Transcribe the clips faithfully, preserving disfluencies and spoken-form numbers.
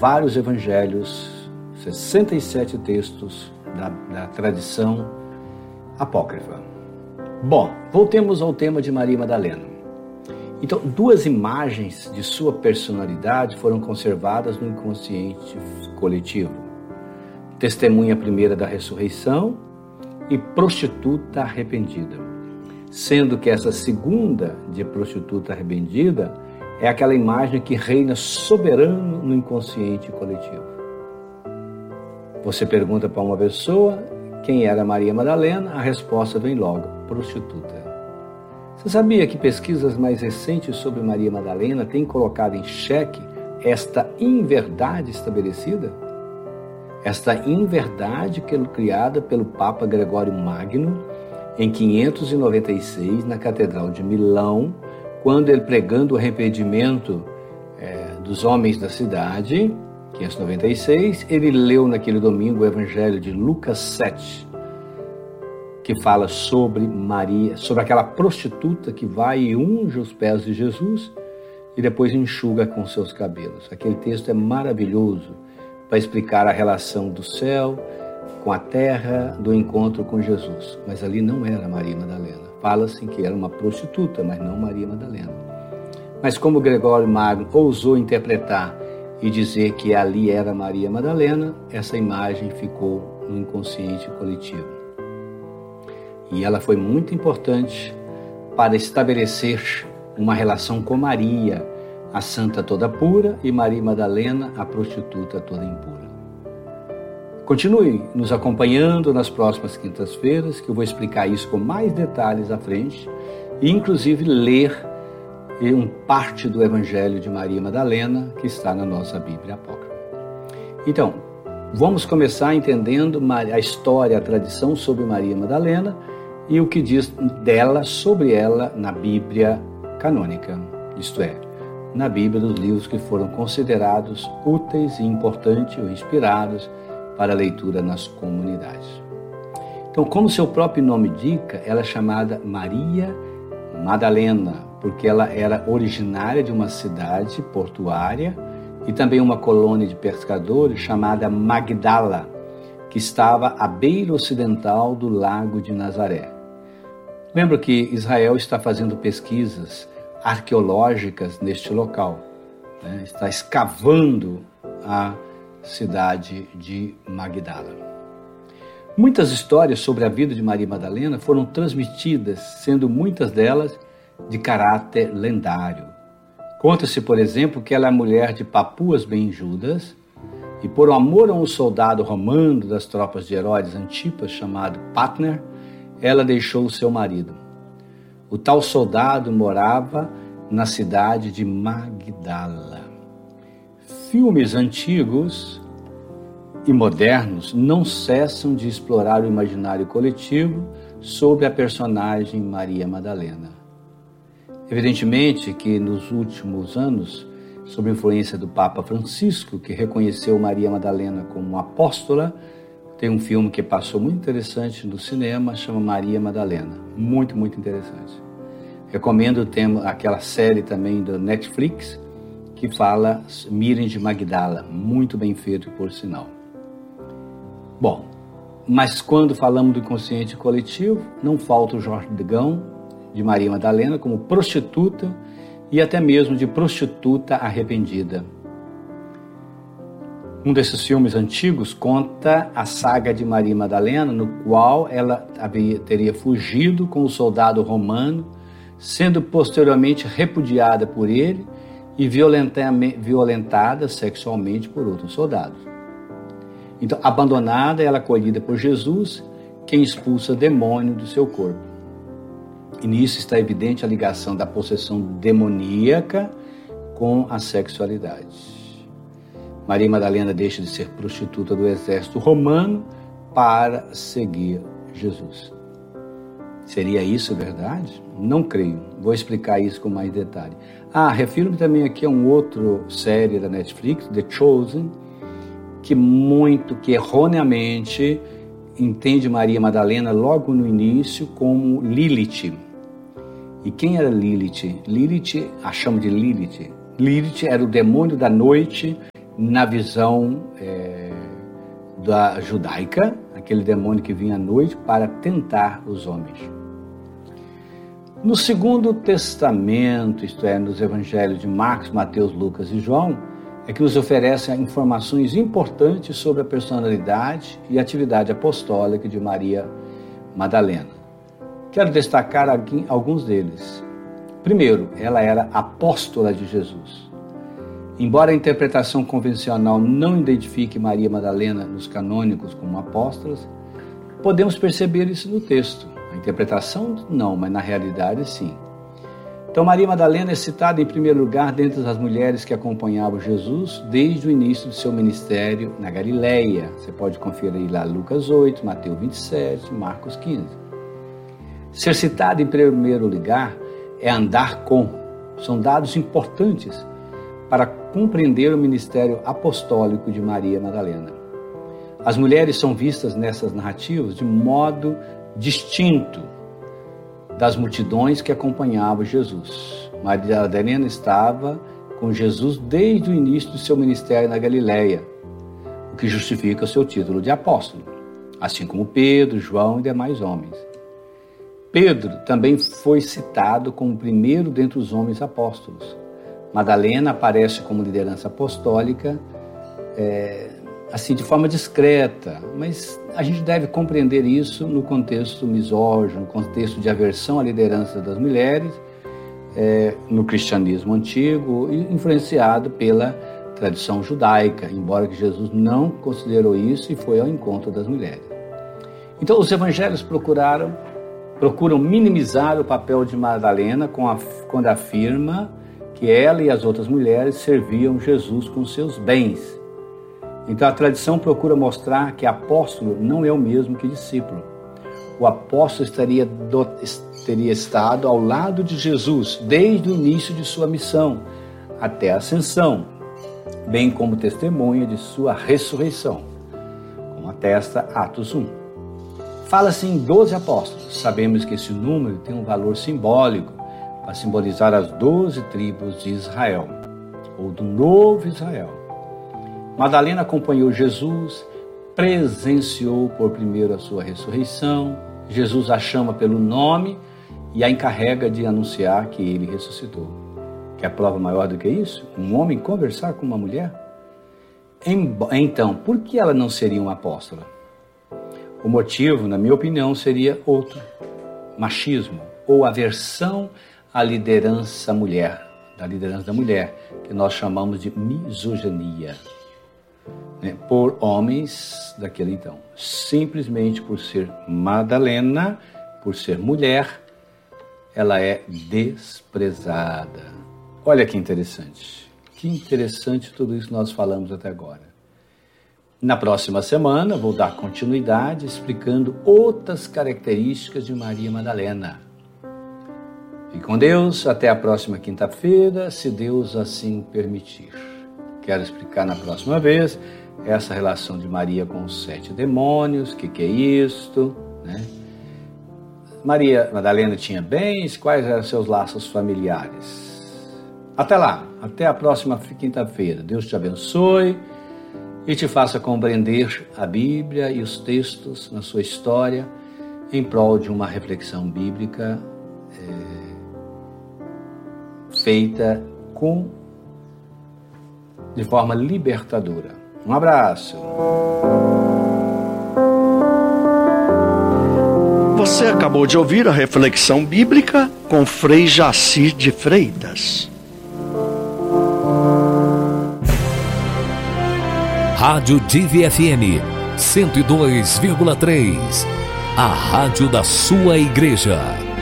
vários evangelhos, sessenta e sete textos da, da tradição apócrifa. Bom, voltemos ao tema de Maria Madalena. Então, duas imagens de sua personalidade foram conservadas no inconsciente coletivo. Testemunha primeira da ressurreição e prostituta arrependida. Sendo que essa segunda, de prostituta arrependida, é aquela imagem que reina soberano no inconsciente coletivo. Você pergunta para uma pessoa quem era Maria Madalena, a resposta vem logo, prostituta. Você sabia que pesquisas mais recentes sobre Maria Madalena têm colocado em xeque esta inverdade estabelecida? Esta inverdade criada pelo Papa Gregório Magno em quinhentos e noventa e seis, na Catedral de Milão, quando ele, pregando o arrependimento é, dos homens da cidade, quinhentos e noventa e seis, ele leu naquele domingo o Evangelho de Lucas sete, que fala sobre Maria, sobre aquela prostituta que vai e unge os pés de Jesus e depois enxuga com seus cabelos. Aquele texto é maravilhoso para explicar a relação do céu com a terra, do encontro com Jesus. Mas ali não era Maria Madalena. Fala-se que era uma prostituta, mas não Maria Madalena. Mas como Gregório Magno ousou interpretar e dizer que ali era Maria Madalena, essa imagem ficou no inconsciente coletivo. E ela foi muito importante para estabelecer uma relação com Maria, a santa toda pura, e Maria Madalena, a prostituta toda impura. Continue nos acompanhando nas próximas quintas-feiras, que eu vou explicar isso com mais detalhes à frente, e inclusive ler um parte do Evangelho de Maria Madalena, que está na nossa Bíblia Apócrifa. Então, vamos começar entendendo a história, a tradição sobre Maria Madalena, e o que diz dela, sobre ela, na Bíblia canônica, isto é, na Bíblia dos livros que foram considerados úteis e importantes ou inspirados para a leitura nas comunidades. Então, como seu próprio nome indica, ela é chamada Maria Madalena, porque ela era originária de uma cidade portuária e também uma colônia de pescadores chamada Magdala, que estava à beira ocidental do lago de Nazaré. Lembra que Israel está fazendo pesquisas arqueológicas neste local, né? Está escavando a cidade de Magdala. Muitas histórias sobre a vida de Maria Madalena foram transmitidas, sendo muitas delas de caráter lendário. Conta-se, por exemplo, que ela é mulher de Papuas Ben-Judas, e por amor a um soldado romano das tropas de Herodes Antipas, chamado Patner, ela deixou o seu marido. O tal soldado morava na cidade de Magdala. Filmes antigos e modernos não cessam de explorar o imaginário coletivo sobre a personagem Maria Madalena. Evidentemente que nos últimos anos, sob a influência do Papa Francisco, que reconheceu Maria Madalena como apóstola, tem um filme que passou muito interessante no cinema, chama Maria Madalena. Muito, muito interessante. Recomendo tem aquela série também do Netflix, que fala Miriam de Magdala, muito bem feito, por sinal. Bom, mas quando falamos do inconsciente coletivo, não falta o jargão de Maria Madalena como prostituta e até mesmo de prostituta arrependida. Um desses filmes antigos conta a saga de Maria Madalena, no qual ela havia, teria fugido com o soldado romano, sendo posteriormente repudiada por ele e violentada sexualmente por outros soldados. Então, abandonada, ela é acolhida por Jesus, quem expulsa demônio do seu corpo. E nisso está evidente a ligação da possessão demoníaca com a sexualidade. Maria Madalena deixa de ser prostituta do exército romano para seguir Jesus. Seria isso verdade? Não creio. Vou explicar isso com mais detalhe. Ah, refiro-me também aqui a um outro série da Netflix, The Chosen, que muito, que erroneamente entende Maria Madalena logo no início como Lilith. E quem era Lilith? Lilith, a chama de Lilith. Lilith era o demônio da noite na visão é, da judaica, aquele demônio que vinha à noite para tentar os homens. No Segundo Testamento, isto é, nos evangelhos de Marcos, Mateus, Lucas e João, é que nos oferece informações importantes sobre a personalidade e atividade apostólica de Maria Madalena. Quero destacar aqui alguns deles. Primeiro, ela era apóstola de Jesus. Embora a interpretação convencional não identifique Maria Madalena nos canônicos como apóstolas, podemos perceber isso no texto. A interpretação não, mas na realidade sim. Então Maria Madalena é citada em primeiro lugar dentre as mulheres que acompanhavam Jesus desde o início do seu ministério na Galileia. Você pode conferir lá Lucas oito, Mateus vinte e sete, Marcos quinze. Ser citada em primeiro lugar é andar com. São dados importantes para compreender o ministério apostólico de Maria Madalena. As mulheres são vistas nessas narrativas de modo distinto das multidões que acompanhavam Jesus. Maria Madalena estava com Jesus desde o início do seu ministério na Galileia, o que justifica o seu título de apóstolo, assim como Pedro, João e demais homens. Pedro também foi citado como o primeiro dentre os homens apóstolos. Madalena aparece como liderança apostólica, é, assim, de forma discreta, mas a gente deve compreender isso no contexto misógino, no contexto de aversão à liderança das mulheres, é, no cristianismo antigo, influenciado pela tradição judaica, embora que Jesus não considerou isso e foi ao encontro das mulheres. Então, os evangelhos procuraram, procuram minimizar o papel de Madalena com a, quando afirma que ela e as outras mulheres serviam Jesus com seus bens. Então a tradição procura mostrar que apóstolo não é o mesmo que discípulo. O apóstolo estaria do, teria estado ao lado de Jesus desde o início de sua missão até a ascensão, bem como testemunha de sua ressurreição, como atesta Atos um. Fala-se em doze apóstolos. Sabemos que esse número tem um valor simbólico para simbolizar as doze tribos de Israel, ou do novo Israel. Madalena acompanhou Jesus, presenciou por primeiro a sua ressurreição. Jesus a chama pelo nome e a encarrega de anunciar que ele ressuscitou. Quer prova maior do que isso? Um homem conversar com uma mulher? Então, por que ela não seria uma apóstola? O motivo, na minha opinião, seria outro: machismo ou aversão à liderança mulher, da liderança da mulher, que nós chamamos de misoginia, né, por homens daquele então. Simplesmente por ser Madalena, por ser mulher, ela é desprezada. Olha que interessante, que interessante tudo isso que nós falamos até agora. Na próxima semana vou dar continuidade explicando outras características de Maria Madalena. Fique com Deus, até a próxima quinta-feira, se Deus assim permitir. Quero explicar na próxima vez essa relação de Maria com os sete demônios, o que, que é isto, né? Maria Madalena tinha bens, quais eram seus laços familiares? Até lá, até a próxima quinta-feira. Deus te abençoe e te faça compreender a Bíblia e os textos na sua história em prol de uma reflexão bíblica é, feita com, de forma libertadora. Um abraço. Você acabou de ouvir a reflexão bíblica com Frei Jacir de Freitas. Rádio Divi F M cento e dois vírgula três, a rádio da sua igreja.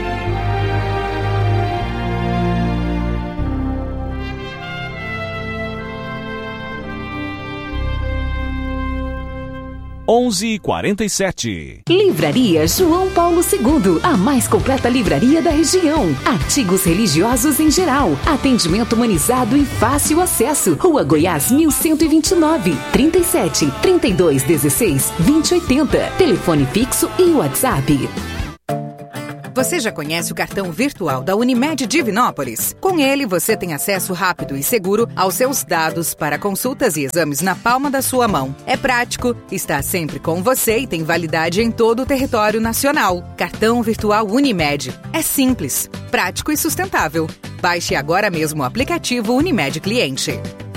onze e quarenta e sete. Livraria João Paulo segundo, a mais completa livraria da região. Artigos religiosos em geral. Atendimento humanizado e fácil acesso. Rua Goiás mil cento e vinte e nove, trinta e sete, trinta e dois, dezesseis, vinte e oitenta. Telefone fixo e WhatsApp. Você já conhece o cartão virtual da Unimed Divinópolis? Com ele, você tem acesso rápido e seguro aos seus dados para consultas e exames na palma da sua mão. É prático, está sempre com você e tem validade em todo o território nacional. Cartão virtual Unimed. É simples, prático e sustentável. Baixe agora mesmo o aplicativo Unimed Cliente.